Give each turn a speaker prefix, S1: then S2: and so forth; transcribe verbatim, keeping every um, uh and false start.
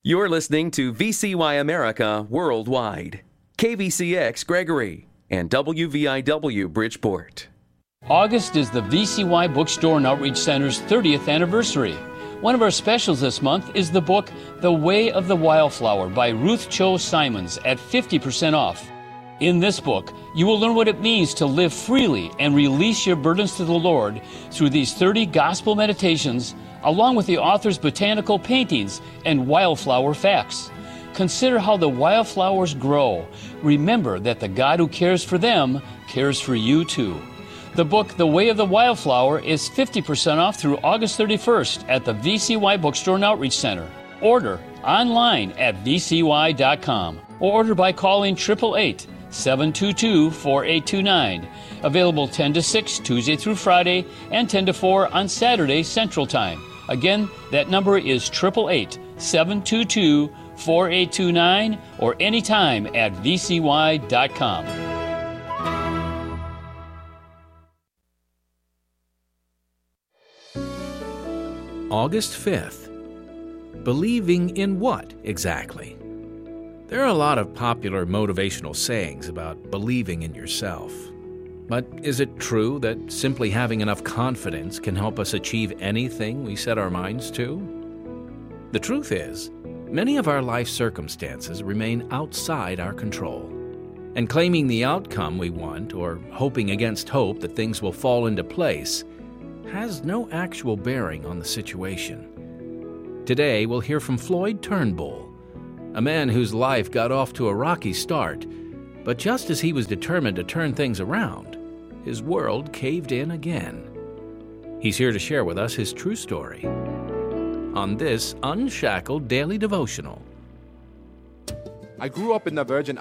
S1: You're listening to V C Y America Worldwide, K V C X Gregory, and W V I W Bridgeport.
S2: August is the V C Y Bookstore and Outreach Center's thirtieth anniversary. One of our specials this month is the book The Way of the Wildflower by Ruth Cho Simons at fifty percent off. In this book, you will learn what it means to live freely and release your burdens to the Lord through these thirty gospel meditations, along with the author's botanical paintings and wildflower facts. Consider how the wildflowers grow. Remember that the God who cares for them cares for you too. The book, The Way of the Wildflower, is fifty percent off through August thirty-first at the V C Y Bookstore and Outreach Center. Order online at v c y dot com or order by calling eight eight eight, seven two two, four eight two nine. Available ten to six Tuesday through Friday and ten to four on Saturday Central Time. Again, that number is eight eight eight, seven two two, four eight two nine or anytime at v c y dot com.
S3: August fifth. Believing in what exactly? There are a lot of popular motivational sayings about believing in yourself. But is it true that simply having enough confidence can help us achieve anything we set our minds to? The truth is, many of our life circumstances remain outside our control. And claiming the outcome we want or hoping against hope that things will fall into place has no actual bearing on the situation. Today, we'll hear from Floyd Turnbull, a man whose life got off to a rocky start, but just as he was determined to turn things around, his world caved in again. He's here to share with us his true story on this Unshackled Daily Devotional.
S4: I grew up in the Virgin